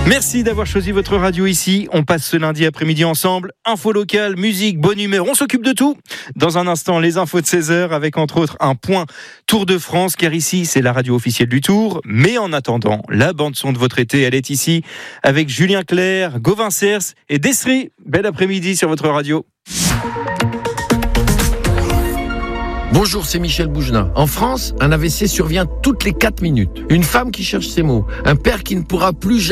Merci d'avoir choisi votre radio ici. On passe ce lundi après-midi ensemble. Info locale, musique, bonne humeur, on s'occupe de tout. Dans un instant, les infos de 16h avec entre autres un point Tour de France, car ici, c'est la radio officielle du Tour. Mais en attendant, la bande-son de votre été, elle est ici avec Julien Clerc, Gauvin Cers et Desri. Bel après-midi sur votre radio. Bonjour, c'est Michel Bougenat. En France, un AVC survient toutes les 4 minutes. Une femme qui cherche ses mots. Un père qui ne pourra plus jamais